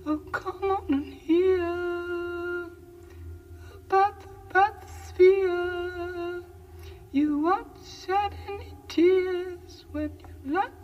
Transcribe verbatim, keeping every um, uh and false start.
Oh, come on and hear about the bathysphere. You won't shed any tears when you let